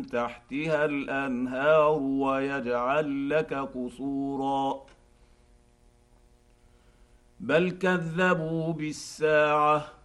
تحتها الانهار ويجعل لك قصورا بل كذبوا بالساعه